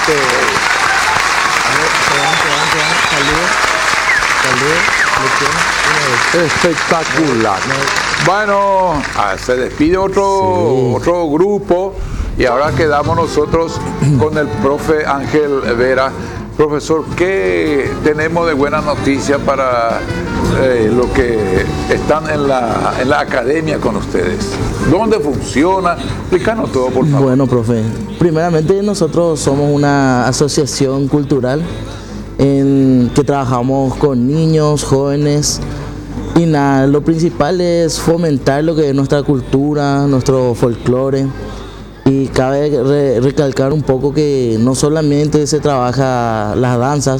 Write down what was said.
Espectacular. Bueno, se despide otro grupo y ahora quedamos nosotros con el profe Ángel Vera. Profesor, ¿qué tenemos de buena noticia para los que están en la academia con ustedes? ¿Dónde funciona? Explícanos todo, por favor. Bueno, profe, primeramente nosotros somos una asociación cultural en que trabajamos con niños, jóvenes, y nada, lo principal es fomentar lo que es nuestra cultura, nuestro folclore. Y cabe recalcar un poco que no solamente se trabaja las danzas,